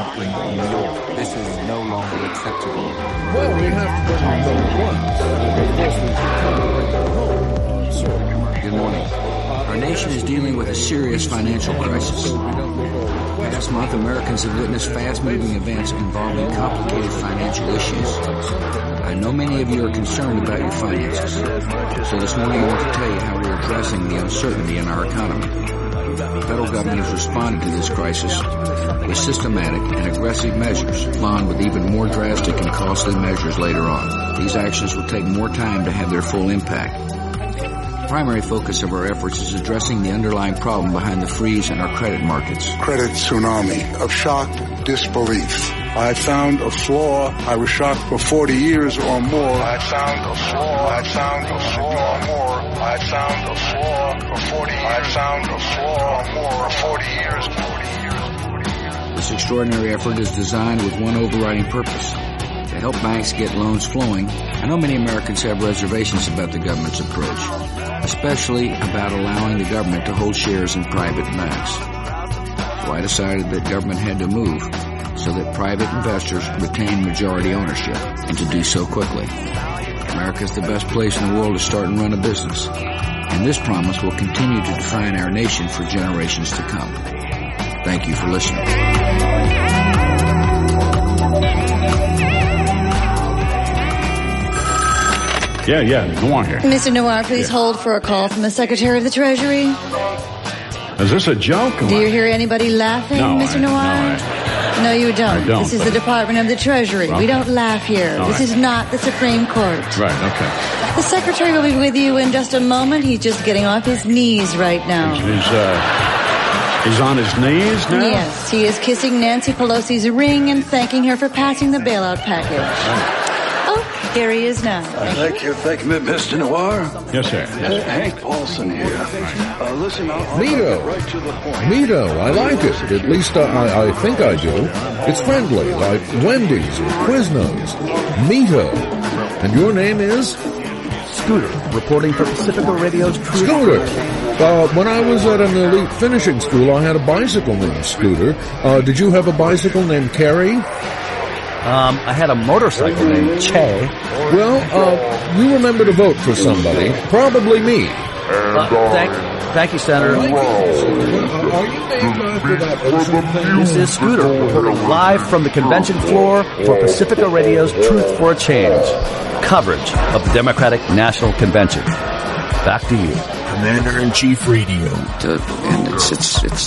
up in New York. This is no longer acceptable. Well, we have to bring on those ones. Good morning. Our nation is dealing with a serious financial crisis. Last month, Americans have witnessed fast-moving events involving complicated financial issues. I know many of you are concerned about your finances. So this morning I want to tell you how we're addressing the uncertainty in our economy. The federal government has responded to this crisis with systematic and aggressive measures, along with even more drastic and costly measures later on. These actions will take more time to have their full impact. The primary focus of our efforts is addressing the underlying problem behind the freeze in our credit markets. Credit tsunami of shocked disbelief. I found a flaw. I was shocked for 40 years or more. I found a flaw. I found a flaw or more. I found a flaw for 40 years. I found a flaw or more for 40 years. This extraordinary effort is designed with one overriding purpose: to help banks get loans flowing. I know many Americans have reservations about the government's approach, especially about allowing the government to hold shares in private banks. So I decided that government had to move so that private investors retain majority ownership, and to do so quickly. America is the best place in the world to start and run a business, and this promise will continue to define our nation for generations to come. Thank you for listening. Yeah, go on here. Mr. Noir, please hold for a call from the Secretary of the Treasury. Is this a joke? Do you hear anybody laughing, Mr. Noir? No, you don't. I don't. This is the Department of the Treasury. Okay. We don't laugh here. This is not the Supreme Court. Right, okay. The Secretary will be with you in just a moment. He's just getting off his knees right now. He's on his knees now? Yes, he is kissing Nancy Pelosi's ring and thanking her for passing the bailout package. Right. Here he is now. Thank you, Mr. Noir. Yes, sir. Hank Paulson here. Listen, I'll Mito. get right to the point. Mito, I like it. At least I think I do. It's friendly, like Wendy's or Quiznos. Mito. And your name is? Scooter, reporting for Pacifica Radio's Truth. Scooter. When I was at an elite finishing school, I had a bicycle named Scooter. Did you have a bicycle named Carrie? I had a motorcycle named Che. Well, you remember to vote for somebody. Probably me. Thank you, Senator. This is Scooter, reporting live from the convention floor for Pacifica Radio's Truth for a Change, coverage of the Democratic National Convention. Back to you. Commander-in-Chief Radio. And it's